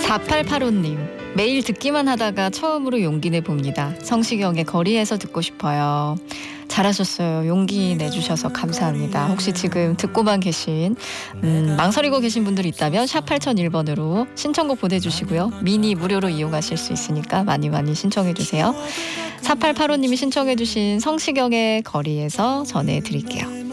4885님, 매일 듣기만 하다가 처음으로 용기 내봅니다. 성시경의 거리에서 듣고 싶어요. 잘하셨어요. 용기 내주셔서 감사합니다. 혹시 지금 듣고만 계신 망설이고 계신 분들이 있다면 샵 8001번으로 신청곡 보내주시고요. 미니 무료로 이용하실 수 있으니까 많이 많이 신청해 주세요. 4885님이 신청해 주신 성시경의 거리에서 전해드릴게요.